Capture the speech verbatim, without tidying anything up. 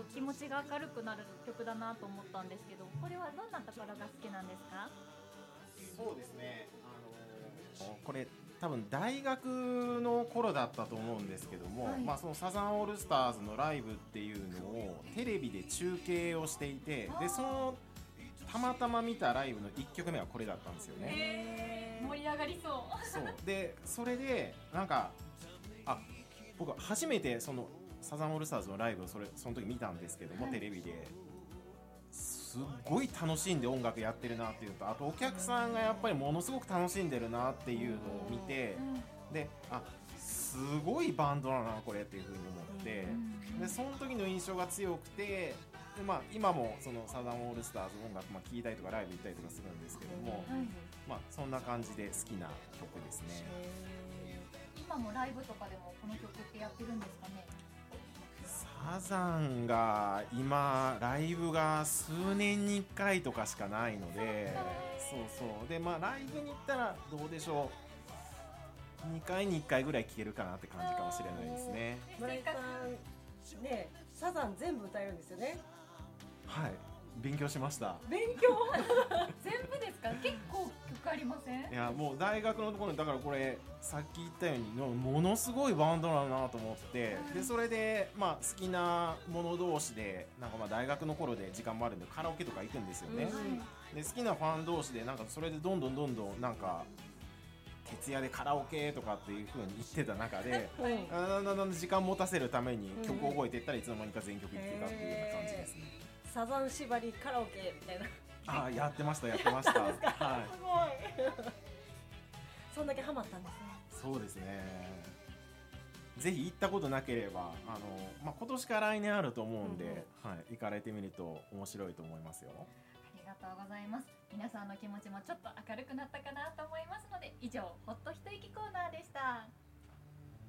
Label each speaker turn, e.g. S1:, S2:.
S1: く気持ちが明るくなる曲だなと思ったんですけど、これはどんなところが好きなんですか？
S2: そうですね、あのー、これ多分大学の頃だったと思うんですけども、はい、まあ、そのサザンオールスターズのライブっていうのをテレビで中継をしていて、でそのたまたま見たライブのいっきょくめはこれだったんですよね。
S1: へー、盛り上がりそう。
S2: そうでそれでなんかあ僕初めてそのサザンオールスターズのライブをそれその時見たんですけども、はい、テレビですっごい楽しんで音楽やってるなっていうと、あとお客さんがやっぱりものすごく楽しんでるなっていうのを見て、であすごいバンドだなこれっていう風に思って、でその時の印象が強くて、で、まあ、今もそのサザンオールスターズの音楽、まあ、聴いたりとかライブ行ったりとかするんですけども、はい、まあ、そんな感じで好きな曲ですね。
S1: 今もライブとかでもこの曲ってやってるんですかね？
S2: サザンが今ライブが数年にいっかいとかしかないので、そうそうで、まあライブに行ったらどうでしょう、にかいにいっかいぐらい聴けるかなって感じかもしれないですね。
S3: 村井さんね、サザン全部歌えるんですよね。
S2: はい、勉強しました。
S3: 勉強
S1: 全部ですか？結構曲ありません？
S2: いやもう大学のところにだからこれさっき言ったようにものすごいバンドだなと思って、でそれでまあ好きなもの同士でなんかまあ大学の頃で時間もあるんでカラオケとか行くんですよね、うん、で好きなファン同士でなんかそれでどんどんどんどんなんか徹夜でカラオケとかっていう風に言ってた中で、はい、あだんだん時間持たせるために曲を覚えていったらいつの間にか全曲いってたっていうような感じですね。
S3: サザン縛りカラオケみたいな。
S2: ああやってましたやってました。はい、
S3: すごいそんだけハマったんですね。
S2: そうですね。ぜひ行ったことなければあの、まあ、今年から来年あると思うんで、うん、はい、行かれてみると面白いと思いますよ。
S1: ありがとうございます。皆さんの気持ちもちょっと明るくなったかなと思いますので、以上ホッと一息コーナーでした。